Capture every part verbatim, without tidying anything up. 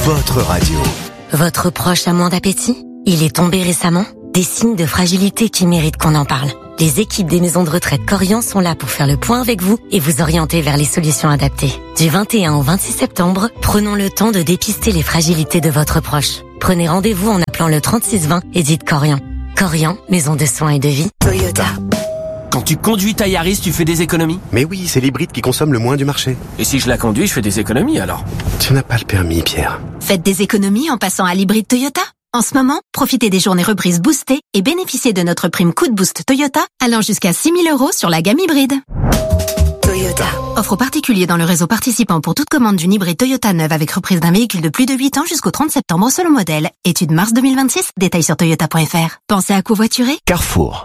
votre radio. Votre proche a moins d'appétit? Il est tombé récemment? Des signes de fragilité qui méritent qu'on en parle. Les équipes des maisons de retraite Corian sont là pour faire le point avec vous et vous orienter vers les solutions adaptées. Du vingt et un au vingt-six septembre, prenons le temps de dépister les fragilités de votre proche. Prenez rendez-vous en appelant le trente-six vingt et dites Corian. Corian, maison de soins et de vie. Toyota. Quand tu conduis ta Yaris, tu fais des économies? Mais oui, c'est l'hybride qui consomme le moins du marché. Et si je la conduis, je fais des économies alors? Tu n'as pas le permis, Pierre. Faites des économies en passant à l'hybride Toyota. En ce moment, profitez des journées reprises boostées et bénéficiez de notre prime coup de boost Toyota allant jusqu'à six mille euros sur la gamme hybride. Toyota. Offre aux particuliers dans le réseau participant pour toute commande d'une hybride Toyota neuve avec reprise d'un véhicule de plus de huit ans jusqu'au trente septembre selon modèle. Étude mars deux mille vingt-six, détails sur toyota point f r. Pensez à covoiturer? Carrefour.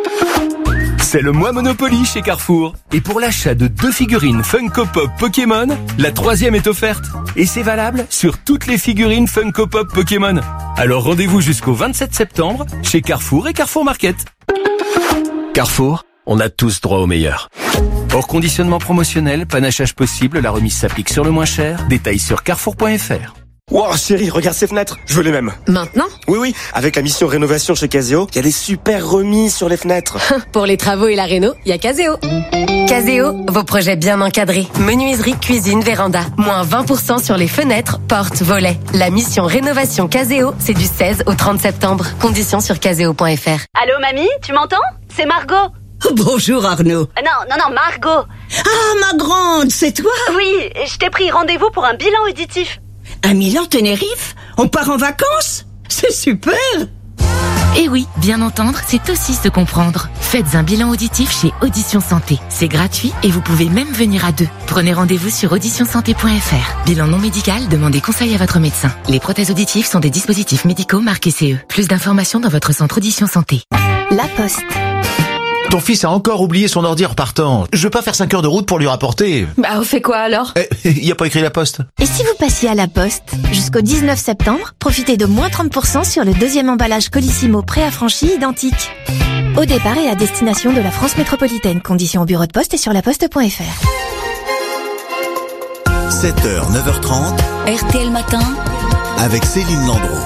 C'est le mois Monopoly chez Carrefour. Et pour l'achat de deux figurines Funko Pop Pokémon, la troisième est offerte. Et c'est valable sur toutes les figurines Funko Pop Pokémon. Alors rendez-vous jusqu'au vingt-sept septembre chez Carrefour et Carrefour Market. Carrefour, on a tous droit au meilleur. Hors conditionnement promotionnel, panachage possible, la remise s'applique sur le moins cher. Détails sur carrefour point f r. Wow, chérie, regarde ces fenêtres, je veux les mêmes. Maintenant? Oui, oui, avec la mission rénovation chez Caseo, il y a des super remises sur les fenêtres. Pour les travaux et la réno, il y a Caseo. Caseo, vos projets bien encadrés. Menuiserie, cuisine, véranda. Moins vingt pour cent sur les fenêtres, portes, volets. La mission rénovation Caseo, c'est du seize au trente septembre. Conditions sur caseo point f r. Allô, mamie, tu m'entends? C'est Margot. Bonjour Arnaud. Non, non, non, Margot. Ah, ma grande, c'est toi? Oui, je t'ai pris rendez-vous pour un bilan auditif. À Milan, Tenerife? On part en vacances? C'est super! Eh oui, bien entendre, c'est aussi se comprendre. Faites un bilan auditif chez Audition Santé. C'est gratuit et vous pouvez même venir à deux. Prenez rendez-vous sur audition santé point f r. Bilan non médical, demandez conseil à votre médecin. Les prothèses auditives sont des dispositifs médicaux marqués C E. Plus d'informations dans votre centre Audition Santé. La Poste. Ton fils a encore oublié son ordi en repartant. Je veux pas faire cinq heures de route pour lui rapporter. Bah, on fait quoi alors? Eh, il a pas écrit la poste. Et si vous passiez à la Poste? Jusqu'au dix-neuf septembre, profitez de moins trente pour cent sur le deuxième emballage Colissimo préaffranchi identique. Au départ et à destination de la France métropolitaine. Conditions au bureau de poste et sur laposte point f r. sept heures, neuf heures trente. R T L Matin. Avec Céline Landreau.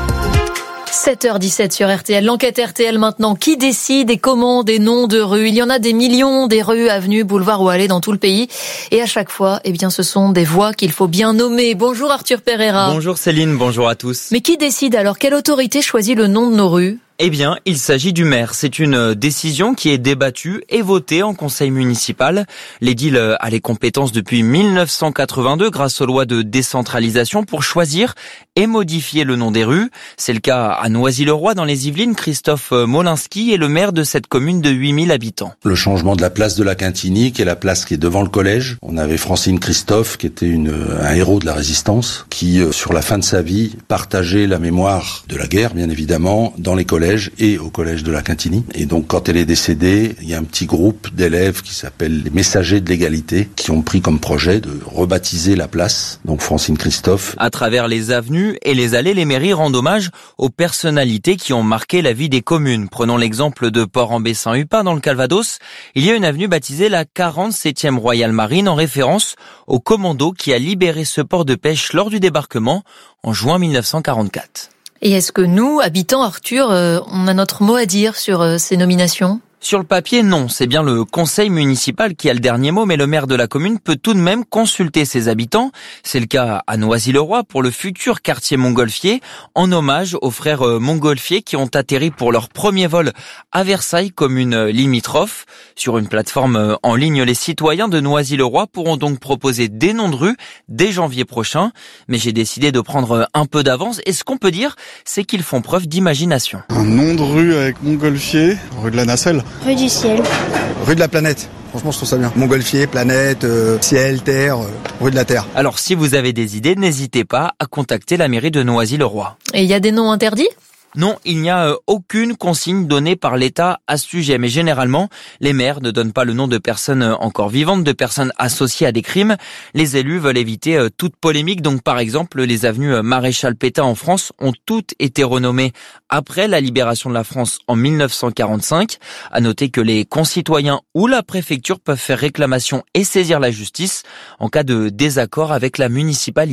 sept heures dix-sept sur R T L. L'enquête R T L maintenant. Qui décide et comment des noms de rues? Il y en a des millions, des rues, avenues, boulevards ou allées dans tout le pays. Et à chaque fois, eh bien, ce sont des voies qu'il faut bien nommer. Bonjour Arthur Pereira. Bonjour Céline, bonjour à tous. Mais qui décide alors? Quelle autorité choisit le nom de nos rues? Eh bien, il s'agit du maire. C'est une décision qui est débattue et votée en conseil municipal. L'édile a les compétences depuis mille neuf cent quatre-vingt-deux grâce aux lois de décentralisation pour choisir et modifier le nom des rues. C'est le cas à Noisy-le-Roi dans les Yvelines. Christophe Molinski est le maire de cette commune de huit mille habitants. Le changement de la place de la Quintini, qui est la place qui est devant le collège. On avait Francine Christophe, qui était une, un héros de la résistance, qui, sur la fin de sa vie, partageait la mémoire de la guerre, bien évidemment, dans les collèges et au collège de la Quintini. Et donc, quand elle est décédée, il y a un petit groupe d'élèves qui s'appelle les Messagers de l'égalité, qui ont pris comme projet de rebaptiser la place, donc Francine Christophe. À travers les avenues et les allées, les mairies rendent hommage aux personnalités qui ont marqué la vie des communes. Prenons l'exemple de Port-en-Bessin-Upin dans le Calvados. Il y a une avenue baptisée la quarante-septième Royal Marine en référence au commando qui a libéré ce port de pêche lors du débarquement en juin mille neuf cent quarante-quatre. Et est-ce que nous, habitants, Arthur, euh, on a notre mot à dire sur euh, ces nominations? Sur le papier, non. C'est bien le conseil municipal qui a le dernier mot, mais le maire de la commune peut tout de même consulter ses habitants. C'est le cas à Noisy-le-Roi pour le futur quartier Montgolfier, en hommage aux frères Montgolfier qui ont atterri pour leur premier vol à Versailles, commune limitrophe. Sur une plateforme en ligne, les citoyens de Noisy-le-Roi pourront donc proposer des noms de rues dès janvier prochain. Mais j'ai décidé de prendre un peu d'avance et ce qu'on peut dire, c'est qu'ils font preuve d'imagination. Un nom de rue avec Montgolfier, rue de la Nacelle. Rue du ciel. Rue de la planète. Franchement, je trouve ça bien. Montgolfier, planète, euh, ciel, terre, euh, rue de la Terre. Alors, si vous avez des idées, n'hésitez pas à contacter la mairie de Noisy-le-Roi. Et il y a des noms interdits ? Non, il n'y a aucune consigne donnée par l'État à ce sujet. Mais généralement, les maires ne donnent pas le nom de personnes encore vivantes, de personnes associées à des crimes. Les élus veulent éviter toute polémique. Donc, par exemple, les avenues Maréchal Pétain en France ont toutes été renommées après la libération de la France en mille neuf cent quarante-cinq. À noter que les concitoyens ou la préfecture peuvent faire réclamation et saisir la justice en cas de désaccord avec la municipalité.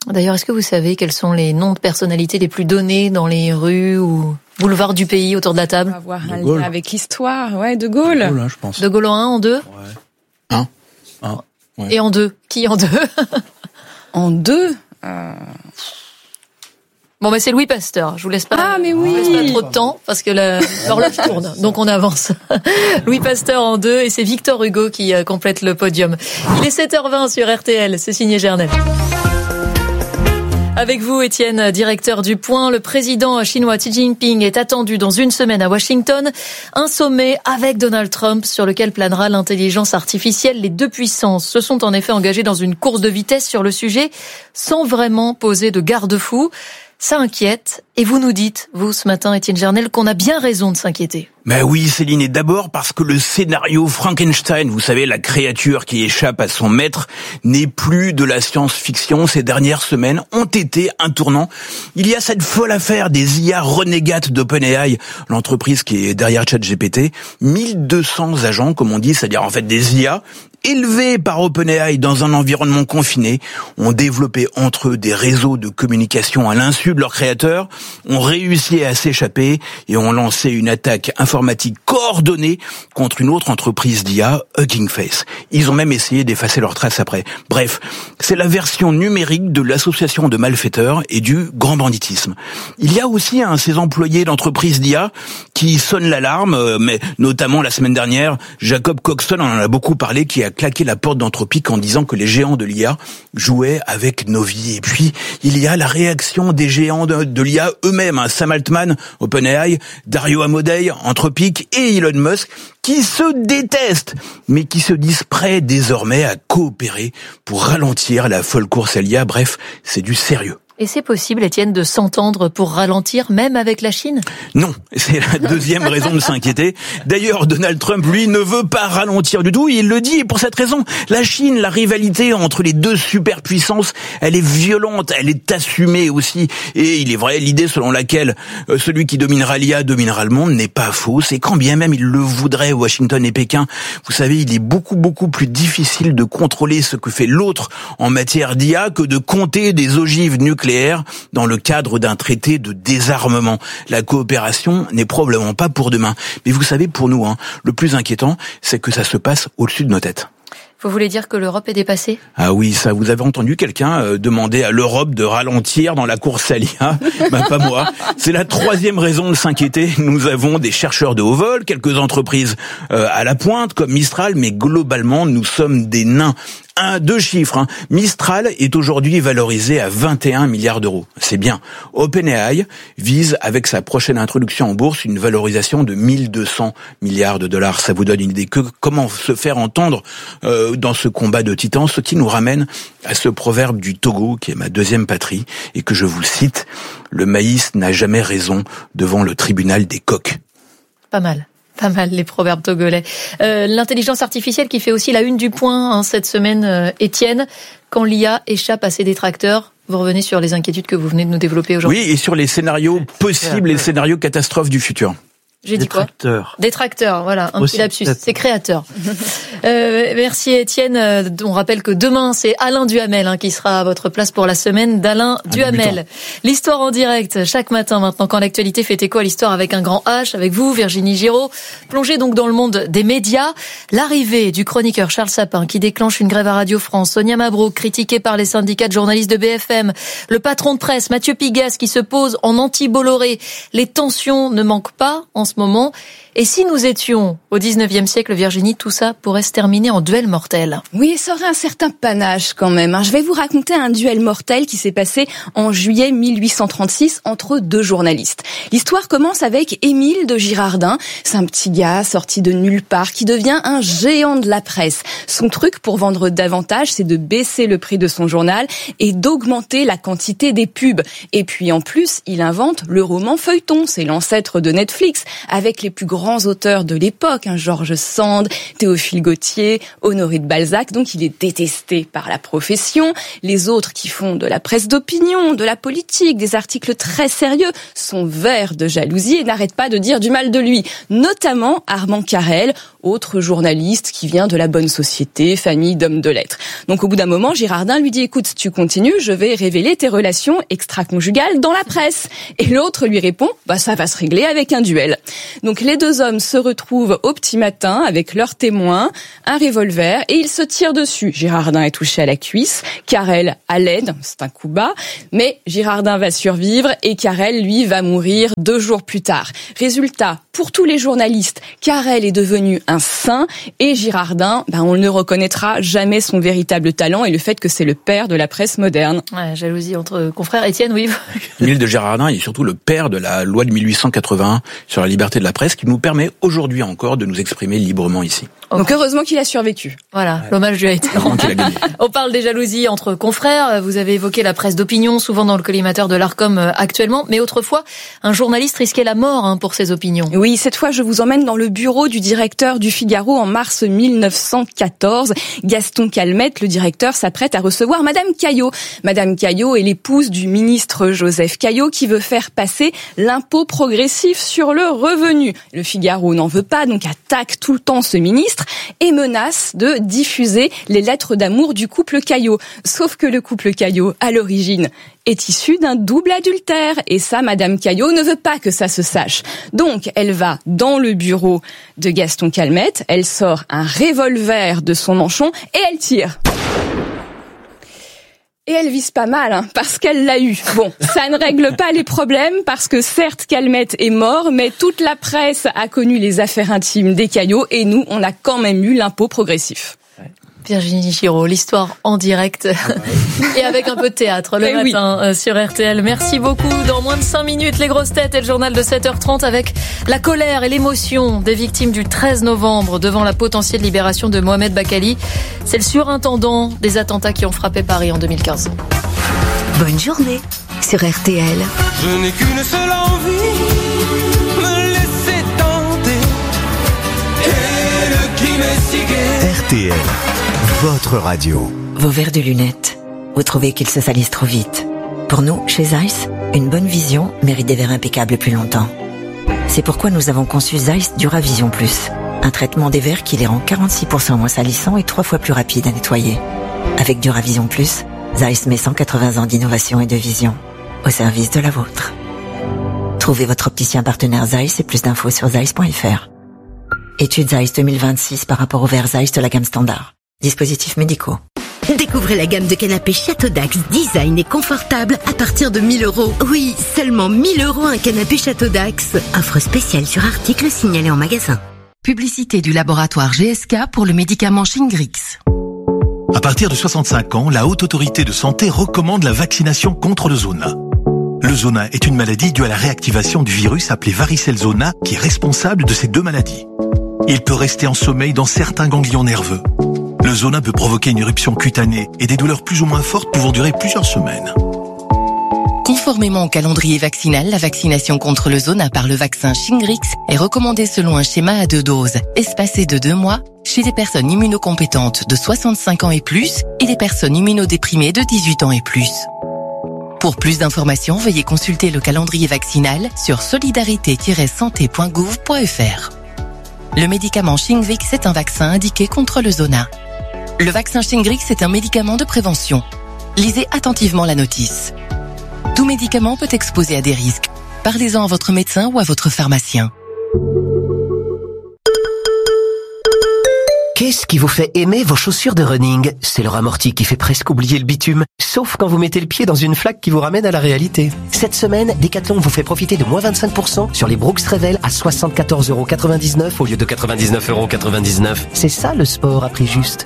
D'ailleurs, est-ce que vous savez quels sont les noms de personnalités les plus donnés dans les rues ou boulevards du pays autour de la table? On va avoir un lien avec l'histoire, ouais, De Gaulle. De Gaulle, hein, je pense. De Gaulle en un, en deux? Ouais. Un. Un. Ouais. Et en deux? Qui en deux? En deux euh... Bon, bah, c'est Louis Pasteur. Je vous laisse pas, ah, mais oui. je vous laisse pas trop de temps parce que la, l'horloge tourne. Donc, on avance. Louis Pasteur en deux et c'est Victor Hugo qui euh, complète le podium. Il est sept heures vingt sur R T L. C'est signé Gernel. Avec vous, Étienne, directeur du Point, le président chinois Xi Jinping est attendu dans une semaine à Washington. Un sommet avec Donald Trump sur lequel planera l'intelligence artificielle. Les deux puissances se sont en effet engagées dans une course de vitesse sur le sujet sans vraiment poser de garde-fous. Ça inquiète. Et vous nous dites, vous, ce matin, Étienne Gernel, qu'on a bien raison de s'inquiéter. Ben oui, Céline, et d'abord parce que le scénario Frankenstein, vous savez, la créature qui échappe à son maître, n'est plus de la science-fiction. Ces dernières semaines ont été un tournant. Il y a cette folle affaire des I A renégates d'OpenAI, l'entreprise qui est derrière ChatGPT. mille deux cents agents, comme on dit, c'est-à-dire en fait des I A élevés par OpenAI dans un environnement confiné, ont développé entre eux des réseaux de communication à l'insu de leurs créateurs, ont réussi à s'échapper et ont lancé une attaque informatique coordonnée contre une autre entreprise d'I A, Hugging Face. Ils ont même essayé d'effacer leurs traces après. Bref, c'est la version numérique de l'association de malfaiteurs et du grand banditisme. Il y a aussi hein, ces employés d'entreprises d'I A qui sonnent l'alarme, mais notamment la semaine dernière, Jacob Coxon en a beaucoup parlé, qui a claqué la porte d'Anthropic en disant que les géants de l'I A jouaient avec nos vies. Et puis, il y a la réaction des géants de, de l'I A eux-mêmes, hein, Sam Altman, OpenAI, Dario Amodei, Anthropic et Elon Musk, qui se détestent, mais qui se disent prêts désormais à coopérer pour ralentir la folle course à l'I A. Bref, c'est du sérieux. Et c'est possible, Étienne, de s'entendre pour ralentir, même avec la Chine? Non, c'est la deuxième raison de s'inquiéter. D'ailleurs, Donald Trump, lui, ne veut pas ralentir du tout. Il le dit, et pour cette raison, la Chine, la rivalité entre les deux superpuissances, elle est violente, elle est assumée aussi. Et il est vrai, l'idée selon laquelle euh, celui qui dominera l'I A dominera le monde n'est pas fausse. Et quand bien même il le voudrait, Washington et Pékin, vous savez, il est beaucoup, beaucoup plus difficile de contrôler ce que fait l'autre en matière d'I A que de compter des ogives nucléaires dans le cadre d'un traité de désarmement. La coopération n'est probablement pas pour demain. Mais vous savez, pour nous, hein, le plus inquiétant, c'est que ça se passe au-dessus de nos têtes. Vous voulez dire que l'Europe est dépassée? Ah oui, ça, vous avez entendu quelqu'un euh, demander à l'Europe de ralentir dans la course à l'I A? Ben, pas moi. C'est la troisième raison de s'inquiéter. Nous avons des chercheurs de haut vol, quelques entreprises euh, à la pointe, comme Mistral, mais globalement, nous sommes des nains. Un, deux chiffres, hein. Mistral est aujourd'hui valorisé à vingt et un milliards d'euros. C'est bien. OpenAI vise, avec sa prochaine introduction en bourse, une valorisation de mille deux cents milliards de dollars. Ça vous donne une idée. Que, comment se faire entendre euh, dans ce combat de titans, ce qui nous ramène à ce proverbe du Togo, qui est ma deuxième patrie, et que je vous le cite, le maïs n'a jamais raison devant le tribunal des coqs. Pas mal. Pas mal, les proverbes togolais. Euh, l'intelligence artificielle qui fait aussi la une du Point hein, cette semaine, euh, Étienne. Quand l'I A échappe à ses détracteurs, vous revenez sur les inquiétudes que vous venez de nous développer aujourd'hui. Oui, et sur les scénarios possibles, les scénarios catastrophes du futur. J'ai dit quoi? Détracteur. Détracteur, voilà, un Aussi, petit lapsus. peut-être. C'est créateur. euh, merci Étienne. On rappelle que demain, c'est Alain Duhamel hein, qui sera à votre place pour la semaine d'Alain Duhamel. L'histoire en direct, chaque matin maintenant, quand l'actualité fait écho à l'histoire avec un grand H, avec vous, Virginie Giraud. Plongée donc dans le monde des médias. L'arrivée du chroniqueur Charles Sapin qui déclenche une grève à Radio France. Sonia Mabrouk, critiquée par les syndicats de journalistes de B F M. Le patron de presse, Mathieu Pigasse, qui se pose en anti-Bolloré. Les tensions ne manquent pas en ce moment. Et si nous étions au dix-neuvième siècle, Virginie, tout ça pourrait se terminer en duel mortel. Oui, ça aurait un certain panache quand même. Je vais vous raconter un duel mortel qui s'est passé en juillet mille huit cent trente-six entre deux journalistes. L'histoire commence avec Émile de Girardin. C'est un petit gars sorti de nulle part qui devient un géant de la presse. Son truc pour vendre davantage, c'est de baisser le prix de son journal et d'augmenter la quantité des pubs. Et puis en plus, il invente le roman feuilleton. C'est l'ancêtre de Netflix, avec les plus grands auteurs de l'époque, hein, George Sand, Théophile Gautier, Honoré de Balzac. Donc il est détesté par la profession. Les autres qui font de la presse d'opinion, de la politique, des articles très sérieux, sont verts de jalousie et n'arrêtent pas de dire du mal de lui. Notamment Armand Carrel, autre journaliste qui vient de la bonne société, famille d'hommes de lettres. Donc au bout d'un moment, Girardin lui dit « Écoute, si tu continues, je vais révéler tes relations extra-conjugales dans la presse. » Et l'autre lui répond « Bah ça va se régler avec un duel. » Donc les deux hommes se retrouvent au petit matin avec leurs témoins, un revolver, et ils se tirent dessus. Girardin est touché à la cuisse, Carrel à l'aide, c'est un coup bas, mais Girardin va survivre et Carrel, lui, va mourir deux jours plus tard. Résultat, pour tous les journalistes, Carrel est devenu un saint et Girardin, ben, on ne reconnaîtra jamais son véritable talent et le fait que c'est le père de la presse moderne. Ouais, jalousie entre confrères. Étienne, oui. L'île de Girardin est surtout le père de la loi de mille huit cent quatre-vingt-un sur la liberté de la presse qui nous permet aujourd'hui encore de nous exprimer librement ici. Okay. Donc heureusement qu'il a survécu. Voilà, ouais. L'hommage lui a été rendu. On parle des jalousies entre confrères. Vous avez évoqué la presse d'opinion, souvent dans le collimateur de l'Arcom actuellement. Mais autrefois, un journaliste risquait la mort hein, pour ses opinions. Oui, cette fois, je vous emmène dans le bureau du directeur du Figaro en mars mille neuf cent quatorze. Gaston Calmette, le directeur, s'apprête à recevoir Madame Caillot. Madame Caillot est l'épouse du ministre Joseph Caillot qui veut faire passer l'impôt progressif sur le revenu. Le Figaro n'en veut pas, donc attaque tout le temps ce ministre et menace de diffuser les lettres d'amour du couple Caillot. Sauf que le couple Caillot, à l'origine, est issu d'un double adultère. Et ça, Madame Caillot ne veut pas que ça se sache. Donc, elle va dans le bureau de Gaston Calmette, elle sort un revolver de son manchon et elle tire. Et elle vise pas mal, hein, parce qu'elle l'a eu. Bon, ça ne règle pas les problèmes, parce que certes, Calmette est mort, mais toute la presse a connu les affaires intimes des Caillots, et nous, on a quand même eu l'impôt progressif. Virginie Giraud, l'histoire en direct et avec un peu de théâtre le et matin oui. sur R T L. Merci beaucoup. Dans moins de cinq minutes, les grosses têtes et le journal de sept heures trente avec la colère et l'émotion des victimes du treize novembre devant la potentielle libération de Mohamed Bakali. C'est le surintendant des attentats qui ont frappé Paris en deux mille quinze. Bonne journée sur R T L. Je n'ai qu'une seule envie, me laisser tenter et le crime est si gai. R T L. Votre radio. Vos verres de lunettes, vous trouvez qu'ils se salissent trop vite. Pour nous, chez Zeiss, une bonne vision mérite des verres impeccables plus longtemps. C'est pourquoi nous avons conçu Zeiss Duravision Plus, un traitement des verres qui les rend quarante-six pour cent moins salissants et trois fois plus rapides à nettoyer. Avec Duravision Plus, Zeiss met cent quatre-vingts ans d'innovation et de vision au service de la vôtre. Trouvez votre opticien partenaire Zeiss et plus d'infos sur zeiss point f r. Étude Zeiss deux mille vingt-six par rapport au verre Zeiss de la gamme standard. Dispositifs médicaux. Découvrez la gamme de canapés Château Dax, design et confortable à partir de mille euros. Oui, seulement mille euros un canapé Château Dax. Offre spéciale sur article signalé en magasin. Publicité du laboratoire G S K pour le médicament Shingrix. À partir de soixante-cinq ans, la Haute Autorité de Santé recommande la vaccination contre le zona. Le zona est une maladie due à la réactivation du virus appelé varicelle zona qui est responsable de ces deux maladies. Il peut rester en sommeil dans certains ganglions nerveux. Le zona peut provoquer une éruption cutanée et des douleurs plus ou moins fortes pouvant durer plusieurs semaines. Conformément au calendrier vaccinal, la vaccination contre le zona par le vaccin Shingrix est recommandée selon un schéma à deux doses, espacé de deux mois, chez les personnes immunocompétentes de soixante-cinq ans et plus et les personnes immunodéprimées de dix-huit ans et plus. Pour plus d'informations, veuillez consulter le calendrier vaccinal sur solidarité tiret santé point gouv point f r. Le médicament Shingrix est un vaccin indiqué contre le zona. Le vaccin Shingrix est un médicament de prévention. Lisez attentivement la notice. Tout médicament peut exposer à des risques. Parlez-en à votre médecin ou à votre pharmacien. Qu'est-ce qui vous fait aimer vos chaussures de running? C'est leur amorti qui fait presque oublier le bitume, sauf quand vous mettez le pied dans une flaque qui vous ramène à la réalité. Cette semaine, Decathlon vous fait profiter de moins vingt-cinq pour cent sur les Brooks Revel à soixante-quatorze euros quatre-vingt-dix-neuf au lieu de quatre-vingt-dix-neuf euros quatre-vingt-dix-neuf. C'est ça le sport à prix juste.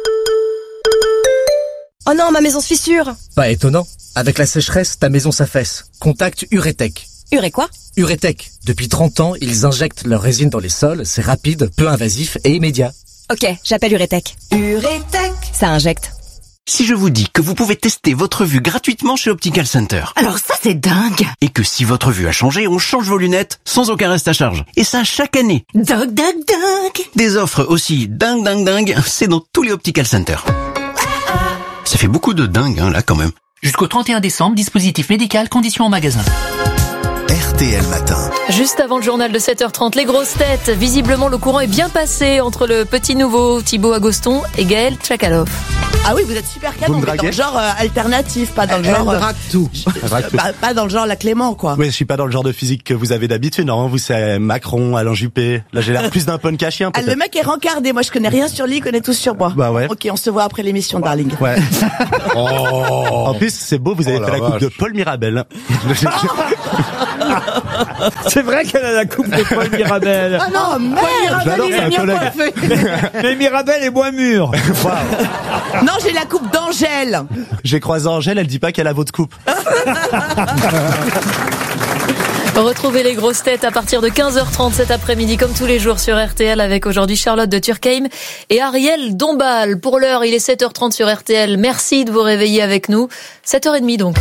Oh non, ma maison se fissure. Pas étonnant. Avec la sécheresse, ta maison s'affaisse. Contacte Uretech. Uré quoi? Uretech. Depuis trente ans, ils injectent leur résine dans les sols. C'est rapide, peu invasif et immédiat. Ok, j'appelle Uretech. Uretech. Ça injecte. Si je vous dis que vous pouvez tester votre vue gratuitement chez Optical Center. Alors ça, c'est dingue. Et que si votre vue a changé, on change vos lunettes sans aucun reste à charge. Et ça chaque année. Dingue, dingue, dingue. Des offres aussi dingue, dingue, dingue, c'est dans tous les Optical Center. Ça fait beaucoup de dingue, hein, là, quand même. Jusqu'au trente et un décembre, dispositif médical, conditions en magasin. R T L Matin. Juste avant le journal de sept heures trente, les grosses têtes. Visiblement, le courant est bien passé entre le petit nouveau Thibaut Agoston et Gaël Tchakaloff. Ah oui, vous êtes super canon, mais dans le genre euh, alternatif, pas dans le Elle genre... drague tout. Elle drague tout. Pas, pas dans le genre la Clément, quoi. Oui, je suis pas dans le genre de physique que vous avez d'habitude. Non, vous c'est Macron, Alain Juppé. Là, j'ai l'air plus d'un punk à chien, Ah, peut-être. le mec est rencardé. Moi, je connais rien sur lui, il connaît tout sur moi. Bah ouais. Ok, on se voit après l'émission, darling. Ouais. Oh. En plus, c'est beau, vous avez Oh fait la la coupe vache. de Paul Mirabel. C'est vrai qu'elle a la coupe de Paul Mirabel. Ah non, merde. J'adore, c'est un collègue. Mais Mirabel est moins mûr. Non, j'ai la coupe d'Angèle. J'ai croisé Angèle, elle dit pas qu'elle a votre coupe. Retrouvez les grosses têtes à partir de quinze heures trente cet après-midi, comme tous les jours sur R T L, avec aujourd'hui Charlotte de Turckheim et Ariel Dombal. Pour l'heure, il est sept heures trente sur R T L. Merci de vous réveiller avec nous. sept heures trente donc.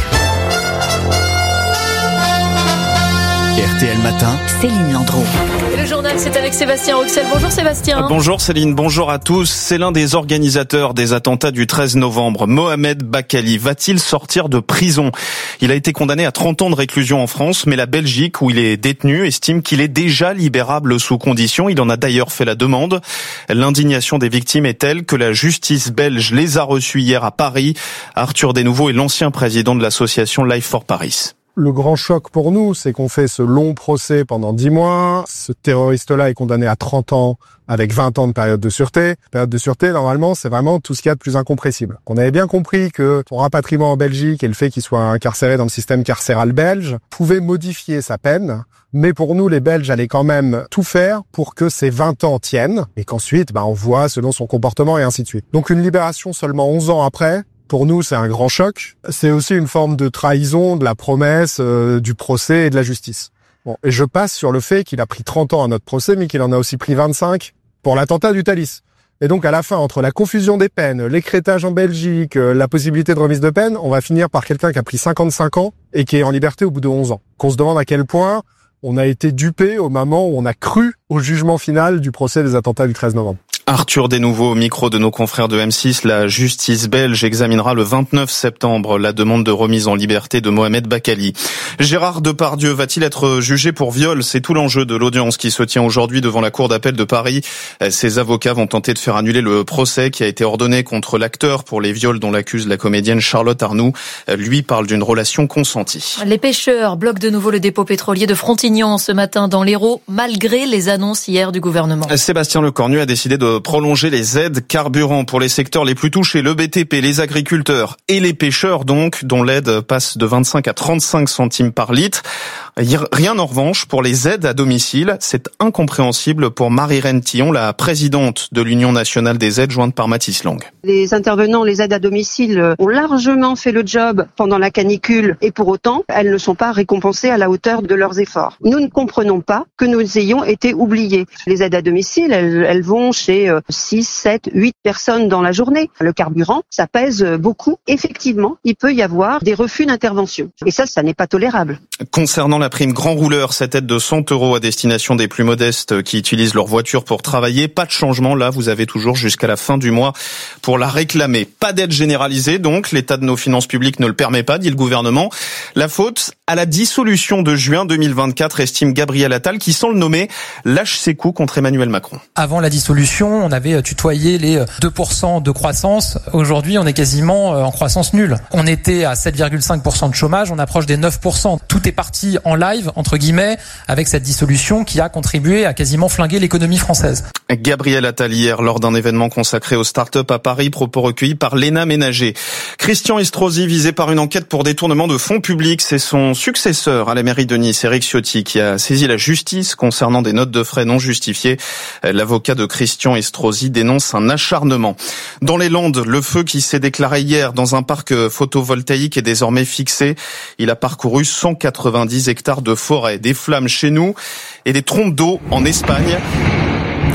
R T L Matin. Céline Landreau. Et le journal, c'est avec Sébastien Roxel. Bonjour Sébastien. Bonjour Céline, bonjour à tous. C'est l'un des organisateurs des attentats du treize novembre. Mohamed Bakkali va-t-il sortir de prison ? Il a été condamné à trente ans de réclusion en France, mais la Belgique, où il est détenu, estime qu'il est déjà libérable sous condition. Il en a d'ailleurs fait la demande. L'indignation des victimes est telle que la justice belge les a reçus hier à Paris. Arthur Desnouveau est l'ancien président de l'association Life for Paris. Le grand choc pour nous, c'est qu'on fait ce long procès pendant dix mois. Ce terroriste-là est condamné à trente ans avec vingt ans de période de sûreté. Période de sûreté, normalement, c'est vraiment tout ce qu'il y a de plus incompressible. On avait bien compris que son rapatriement en Belgique et le fait qu'il soit incarcéré dans le système carcéral belge pouvait modifier sa peine. Mais pour nous, les Belges allaient quand même tout faire pour que ces vingt ans tiennent et qu'ensuite, bah, on voit selon son comportement et ainsi de suite. Donc une libération seulement onze ans après, pour nous, c'est un grand choc. C'est aussi une forme de trahison de la promesse, euh, du procès et de la justice. Bon, et je passe sur le fait qu'il a pris trente ans à notre procès, mais qu'il en a aussi pris vingt-cinq pour l'attentat du Thalys. Et donc, à la fin, entre la confusion des peines, l'écrêtage en Belgique, euh, la possibilité de remise de peine, on va finir par quelqu'un qui a pris cinquante-cinq ans et qui est en liberté au bout de onze ans. Qu'on se demande à quel point on a été dupé au moment où on a cru au jugement final du procès des attentats du treize novembre. Arthur Desnouveau au micro de nos confrères de M six. La justice belge examinera le vingt-neuf septembre la demande de remise en liberté de Mohamed Bakkali. Gérard Depardieu va-t-il être jugé pour viol ? C'est tout l'enjeu de l'audience qui se tient aujourd'hui devant la cour d'appel de Paris. Ses avocats vont tenter de faire annuler le procès qui a été ordonné contre l'acteur pour les viols dont l'accuse la comédienne Charlotte Arnoux. Lui parle d'une relation consentie. Les pêcheurs bloquent de nouveau le dépôt pétrolier de Frontignan ce matin dans l'Hérault, malgré les annonces hier du gouvernement. Sébastien Lecornu a décidé de prolonger les aides carburant pour les secteurs les plus touchés, le B T P, les agriculteurs et les pêcheurs donc, dont l'aide passe de vingt-cinq à trente-cinq centimes par litre. Rien en revanche pour les aides à domicile. C'est incompréhensible pour Marie-Reine Tillon, la présidente de l'Union nationale des aides jointe par Mathis Lang. Les intervenants, les aides à domicile ont largement fait le job pendant la canicule et pour autant, elles ne sont pas récompensées à la hauteur de leurs efforts. Nous ne comprenons pas que nous ayons été oubliés. Les aides à domicile, elles, elles vont chez six, sept, huit personnes dans la journée. Le carburant, ça pèse beaucoup. Effectivement, il peut y avoir des refus d'intervention. Et ça, ça n'est pas tolérable. Concernant la prime grand rouleur, cette aide de cent euros à destination des plus modestes qui utilisent leur voiture pour travailler, pas de changement. Là, vous avez toujours jusqu'à la fin du mois pour la réclamer. Pas d'aide généralisée, donc l'état de nos finances publiques ne le permet pas, dit le gouvernement. La faute à la dissolution de juin deux mille vingt-quatre, estime Gabriel Attal, qui, sans le nommer, lâche ses coups contre Emmanuel Macron. Avant la dissolution, on avait tutoyé les deux pour cent de croissance. Aujourd'hui, on est quasiment en croissance nulle. On était à sept virgule cinq pour cent de chômage, on approche des neuf pour cent. Tout est parti en live, entre guillemets, avec cette dissolution qui a contribué à quasiment flinguer l'économie française. Gabriel Attal hier, lors d'un événement consacré aux start-up à Paris, propos recueillis par Léna Ménager. Christian Estrosi, visé par une enquête pour détournement de fonds publics, c'est son successeur à la mairie de Nice, Éric Ciotti, qui a saisi la justice concernant des notes de frais non justifiées. L'avocat de Christian Estrosi dénonce un acharnement. Dans les Landes, le feu qui s'est déclaré hier dans un parc photovoltaïque est désormais fixé. Il a parcouru cent quatre-vingt-dix hectares de forêt. Des flammes chez nous et des trompes d'eau en Espagne.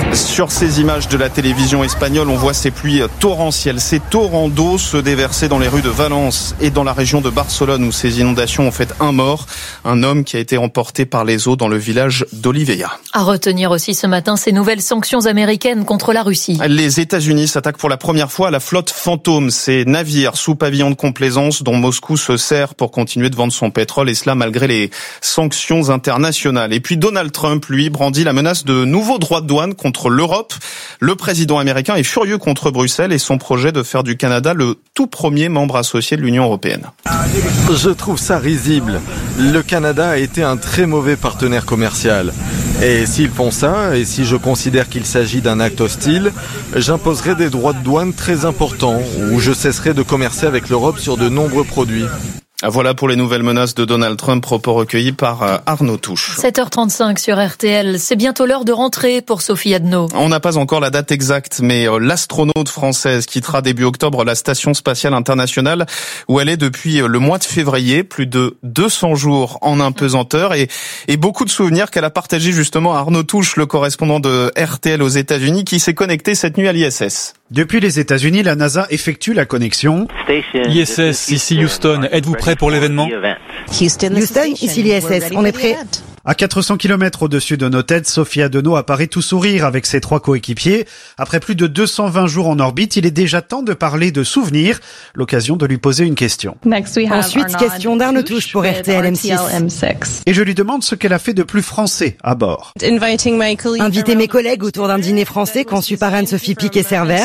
Sur ces images de la télévision espagnole, on voit ces pluies torrentielles, ces torrents d'eau se déverser dans les rues de Valence et dans la région de Barcelone où ces inondations ont fait un mort, un homme qui a été emporté par les eaux dans le village d'Oliveira. À retenir aussi ce matin ces nouvelles sanctions américaines contre la Russie. Les États-Unis s'attaquent pour la première fois à la flotte Fantôme, ces navires sous pavillon de complaisance dont Moscou se sert pour continuer de vendre son pétrole et cela malgré les sanctions internationales. Et puis Donald Trump, lui, brandit la menace de nouveaux droits de douane contre l'Europe. Le président américain est furieux contre Bruxelles et son projet de faire du Canada le tout premier membre associé de l'Union européenne. Je trouve ça risible. Le Canada a été un très mauvais partenaire commercial. Et s'ils font ça, et si je considère qu'il s'agit d'un acte hostile, j'imposerai des droits de douane très importants, ou je cesserai de commercer avec l'Europe sur de nombreux produits. Voilà pour les nouvelles menaces de Donald Trump, propos recueillis par Arnaud Touche. sept heures trente-cinq sur R T L, c'est bientôt l'heure de rentrer pour Sophie Adno. On n'a pas encore la date exacte, mais l'astronaute française quittera début octobre la Station Spatiale Internationale où elle est depuis le mois de février, plus de deux cents jours en impesanteur et, et beaucoup de souvenirs qu'elle a partagé justement à Arnaud Touche, le correspondant de R T L aux États-Unis, qui s'est connecté cette nuit à l'I S S. Depuis les États-Unis, la NASA effectue la connexion. I S S, ici Houston, êtes-vous prêt pour l'événement? Houston, ici l'I S S, on est prêt. À quatre cents kilomètres au-dessus de nos têtes, Sophie Adno apparaît tout sourire avec ses trois coéquipiers. Après plus de deux cent vingt jours en orbite, il est déjà temps de parler de souvenirs. L'occasion de lui poser une question. Ensuite, question d'Arnaud Touche pour R T L M six. Et je lui demande ce qu'elle a fait de plus français à bord. Inviter mes collègues autour d'un dîner français conçu par Anne-Sophie Pic et Servère.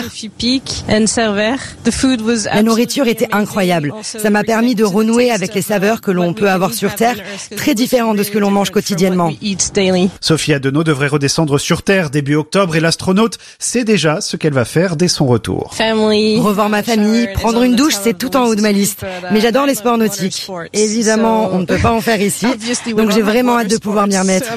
La nourriture était incroyable. Ça m'a permis de renouer avec les saveurs que l'on peut avoir sur Terre, très différentes de ce que l'on mange quotidiennement. Sophie Adno devrait redescendre sur Terre début octobre et l'astronaute sait déjà ce qu'elle va faire dès son retour. Revoir ma famille, prendre une douche, c'est tout en haut de ma liste. Mais j'adore les sports nautiques. Évidemment, on ne peut pas en faire ici, donc j'ai vraiment hâte de pouvoir m'y remettre.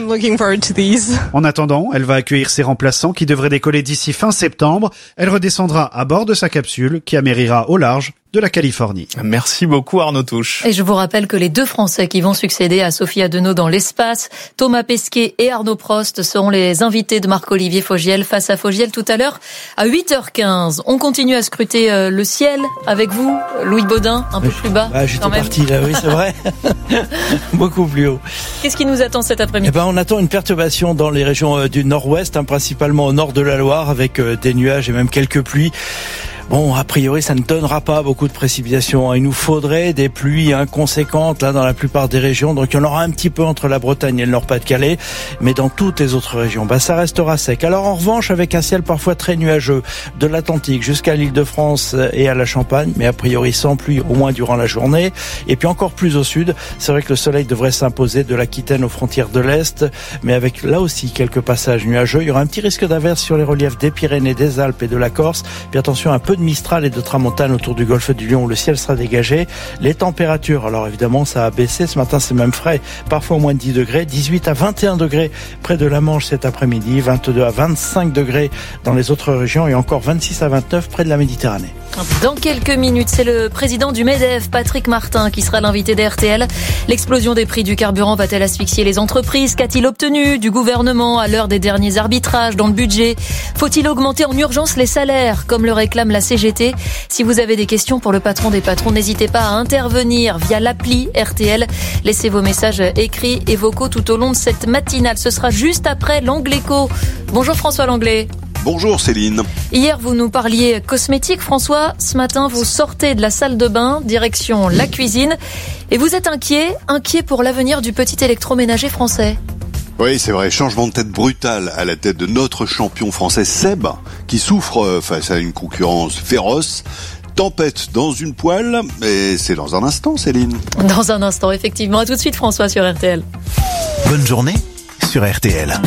En attendant, elle va accueillir ses remplaçants qui devraient décoller d'ici fin septembre. Elle redescendra à bord de sa capsule qui amérira au large de la Californie. Merci beaucoup Arnaud Touche. Et je vous rappelle que les deux Français qui vont succéder à Sophie Adno dans l'espace, Thomas Pesquet et Arnaud Prost, seront les invités de Marc-Olivier Fogiel face à Fogiel tout à l'heure à huit heures quinze. On continue à scruter le ciel avec vous, Louis Baudin, un peu plus bas. Ah, j'étais parti là, oui c'est vrai. Beaucoup plus haut. Qu'est-ce qui nous attend cet après-midi? Eh ben, on attend une perturbation dans les régions du nord-ouest, hein, principalement au nord de la Loire, avec euh, des nuages et même quelques pluies. Bon, a priori, ça ne donnera pas beaucoup de précipitations. Il nous faudrait des pluies inconséquentes là dans la plupart des régions. Donc, il y en aura un petit peu entre la Bretagne et le Nord-Pas-de-Calais, mais dans toutes les autres régions, bah, ça restera sec. Alors, en revanche, avec un ciel parfois très nuageux de l'Atlantique jusqu'à l'Île-de-France et à la Champagne, mais a priori sans pluie au moins durant la journée. Et puis encore plus au sud, c'est vrai que le soleil devrait s'imposer de l'Aquitaine aux frontières de l'Est, mais avec là aussi quelques passages nuageux. Il y aura un petit risque d'averse sur les reliefs des Pyrénées, des Alpes et de la Corse. Puis attention, un peu de Mistral et de Tramontane autour du golfe du Lion où le ciel sera dégagé. Les températures, alors évidemment ça a baissé, ce matin c'est même frais, parfois au moins de dix degrés, dix-huit à vingt et un degrés près de la Manche cet après-midi, vingt-deux à vingt-cinq degrés dans les autres régions et encore vingt-six à vingt-neuf près de la Méditerranée. Dans quelques minutes, c'est le président du MEDEF, Patrick Martin, qui sera l'invité d'R T L. L'explosion des prix du carburant va-t-elle asphyxier les entreprises? Qu'a-t-il obtenu du gouvernement à l'heure des derniers arbitrages dans le budget? Faut-il augmenter en urgence les salaires, comme le réclame la C G T? Si vous avez des questions pour le patron des patrons, n'hésitez pas à intervenir via l'appli R T L. Laissez vos messages écrits et vocaux tout au long de cette matinale. Ce sera juste après l'Angléco. Bonjour François Langlais. Bonjour Céline. Hier, vous nous parliez cosmétique, François. Ce matin, vous sortez de la salle de bain, direction la cuisine. Et vous êtes inquiet, inquiet pour l'avenir du petit électroménager français. Oui, c'est vrai, changement de tête brutal à la tête de notre champion français Seb, qui souffre face à une concurrence féroce. Tempête dans une poêle, et c'est dans un instant, Céline. Dans un instant, effectivement. À tout de suite, François, sur R T L. Bonne journée sur R T L.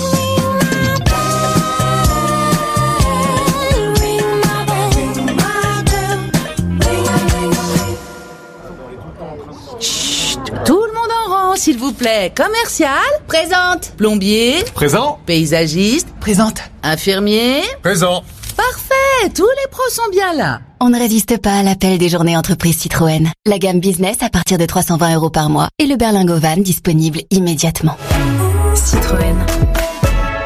Tout le monde en rang, s'il vous plaît. Commercial, présente. Plombier, présent. Paysagiste, présente. Infirmier, présent. Parfait, tous les pros sont bien là. On ne résiste pas à l'appel des journées entreprises Citroën. La gamme business à partir de trois cent vingt euros par mois et le berlingot van disponible immédiatement. Citroën.